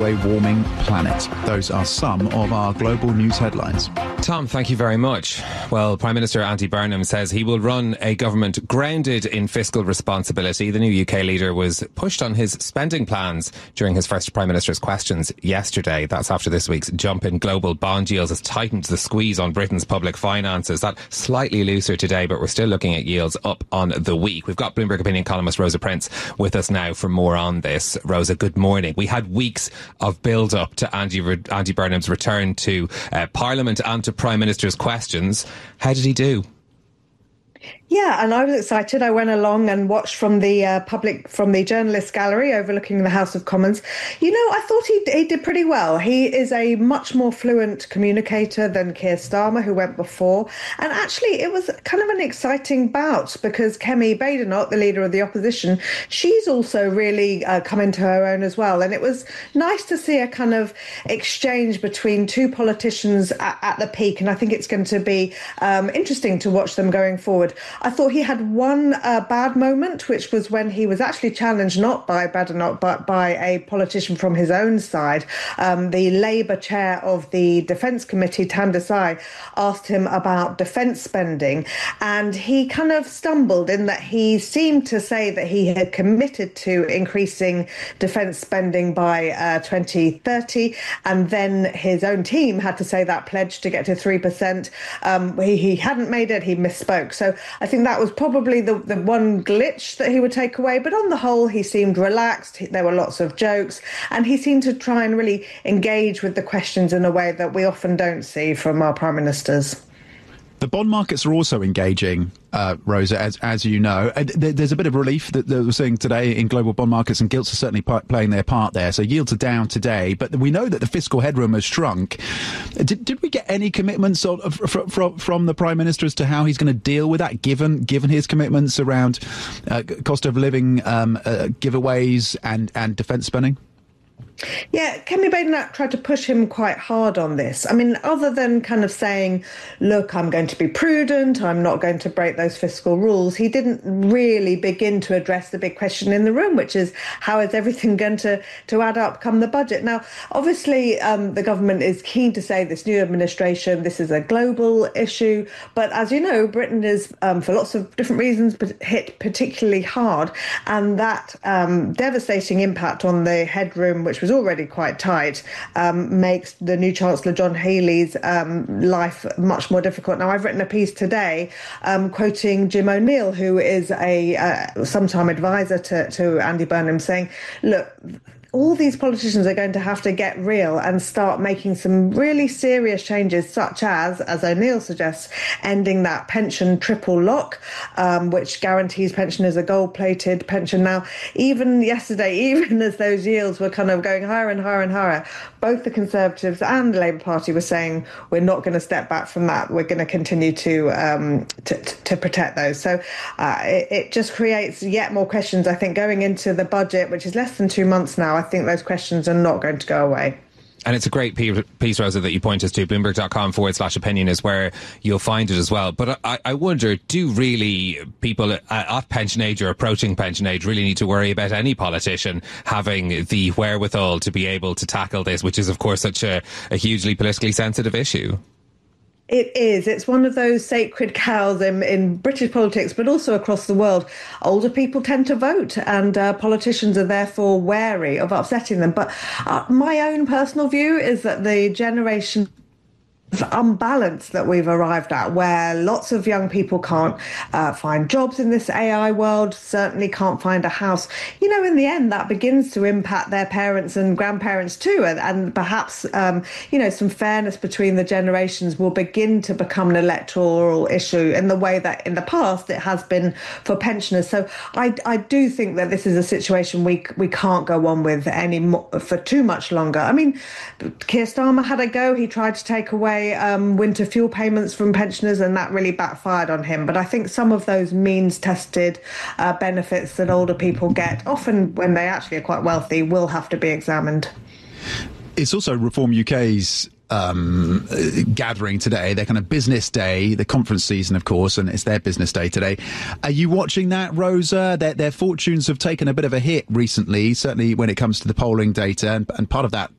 a warming planet. Those are some of our global news headlines. Tom, thank you very much. Well, Prime Minister Andy Burnham says he will run a government grounded in fiscal responsibility. The new UK leader was pushed on his spending plans during his first Prime Minister's questions yesterday. That's after this week's jump in global bond yields has tightened the squeeze on Britain's public finances. That slightly looser today, but we're still looking at yields up on the week. We've got Bloomberg opinion columnist Rosa Prince with us now for more on this. Rosa, good morning. We had weeks of build-up to Andy Burnham's return to Parliament and to Prime Minister's questions. How did he do? Yeah, and I was excited. I went along and watched from the journalist gallery overlooking the House of Commons. You know, I thought he did pretty well. He is a much more fluent communicator than Keir Starmer, who went before. And actually, it was kind of an exciting bout because Kemi Badenoch, the leader of the opposition, she's also really come into her own as well. And it was nice to see a kind of exchange between two politicians at the peak. And I think it's going to be interesting to watch them going forward. I thought he had one bad moment, which was when he was actually challenged not by Badenoch, but by a politician from his own side. The Labour chair of the Defence Committee, Tam Desai, asked him about defence spending, and he kind of stumbled in that he seemed to say that he had committed to increasing defence spending by 2030, and then his own team had to say that pledge to get to 3%. He hadn't made it, he misspoke. So I think that was probably the one glitch that he would take away. But on the whole, he seemed relaxed. There were lots of jokes. And he seemed to try and really engage with the questions in a way that we often don't see from our prime ministers. The bond markets are also engaging, Rosa, as you know. There's a bit of relief that we're seeing today in global bond markets, and gilts are certainly playing their part there. So yields are down today, but we know that the fiscal headroom has shrunk. Did we get any commitments from the Prime Minister as to how he's going to deal with that, given his commitments around cost of living giveaways and defence spending? Yeah, Kemi Badenoch tried to push him quite hard on this. I mean, other than kind of saying, look, I'm going to be prudent, I'm not going to break those fiscal rules, he didn't really begin to address the big question in the room, which is how is everything going to add up come the budget? Now, obviously, the government is keen to say this new administration, this is a global issue. But as you know, Britain is, for lots of different reasons, hit particularly hard. And that devastating impact on the headroom, which was already quite tight, makes the new Chancellor John Healey's life much more difficult. Now, I've written a piece today quoting Jim O'Neill, who is a sometime advisor to Andy Burnham, saying, look, all these politicians are going to have to get real and start making some really serious changes, such as O'Neill suggests, ending that pension triple lock, which guarantees pensioners a gold-plated pension. Now, even yesterday, even as those yields were kind of going higher and higher and higher, both the Conservatives and the Labour Party were saying, we're not going to step back from that. We're going to continue to protect those. So it just creates yet more questions, I think, going into the budget, which is less than 2 months now. I think those questions are not going to go away. And it's a great piece, Rosa, that you point us to. Bloomberg.com/opinion is where you'll find it as well. But I wonder, do really people at pension age or approaching pension age really need to worry about any politician having the wherewithal to be able to tackle this, which is, of course, such a hugely politically sensitive issue? It is. It's one of those sacred cows in British politics, but also across the world. Older people tend to vote, and politicians are therefore wary of upsetting them. But my own personal view is that the generation unbalance that we've arrived at, where lots of young people can't find jobs in this AI world, certainly can't find a house. You know, in the end, that begins to impact their parents and grandparents too. And perhaps, some fairness between the generations will begin to become an electoral issue in the way that in the past it has been for pensioners. So I do think that this is a situation we can't go on with for too much longer. I mean, Keir Starmer had a go. He tried to take away winter fuel payments from pensioners, and that really backfired on him. But I think some of those means-tested benefits that older people get, often when they actually are quite wealthy, will have to be examined. It's also Reform UK's gathering today, their kind of business day, the conference season, of course, and it's their business day today. Are you watching that, Rosa? Their fortunes have taken a bit of a hit recently, certainly when it comes to the polling data, and part of that